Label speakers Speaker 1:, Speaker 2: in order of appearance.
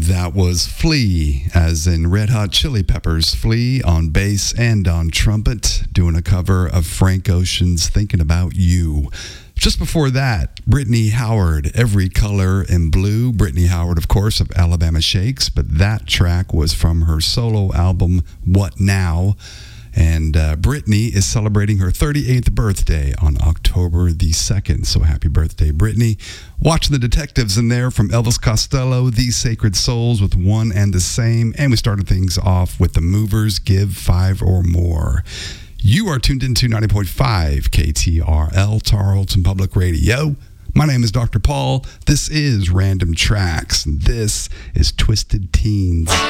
Speaker 1: That was Flea, as in Red Hot Chili Peppers. Flea on bass and on trumpet, doing a cover of Frank Ocean's Thinking About You. Just before that, Brittany Howard, Every Color in Blue. Brittany Howard, of course, of Alabama Shakes, but that track was from her solo album, What Now? And Brittany is celebrating her 38th birthday on October the 2nd. So happy birthday, Brittany. Watching The Detectives in there from Elvis Costello, These Sacred Souls with One and the Same. And we started things off with The Movers, Give 5 or More. You are tuned into 90.5 KTRL, Tarleton Public Radio. My name is Dr. Paul. This is Random Tracks. This is Twisted Teens.